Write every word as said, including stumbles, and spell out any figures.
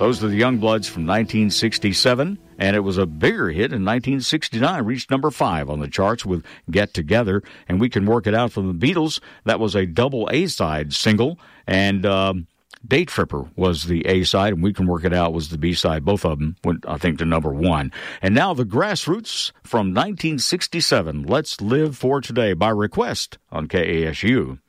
Those are the Youngbloods from nineteen sixty-seven, and it was a bigger hit in nineteen sixty-nine, reached number five on the charts with Get Together, and We Can Work It Out from the Beatles. That was a double A-side single, and um, Day Tripper was the A-side, and We Can Work It Out was the B-side. Both of them went, I think, to number one. And now the Grassroots from nineteen sixty-seven, Let's Live for Today, by request on K A S U.